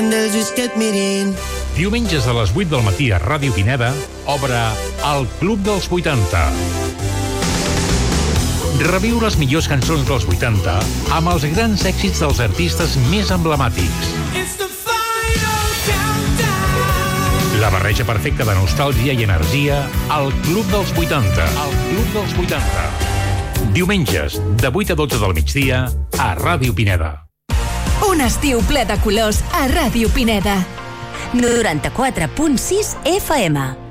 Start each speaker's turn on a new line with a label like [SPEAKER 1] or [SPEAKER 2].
[SPEAKER 1] Diumenges a les 8 del matí a Ràdio Pineda obre el Club dels 80. Reviu les millors cançons dels 80 amb els grans èxits dels artistes més emblemàtics. La barreja perfecta de nostàlgia i energia al Club dels 80. El Club dels 80. Diumenges, de 8 a 12 del migdia, a Ràdio Pineda.
[SPEAKER 2] Un estiu ple de colors a Ràdio Pineda.
[SPEAKER 3] 94.6 FM.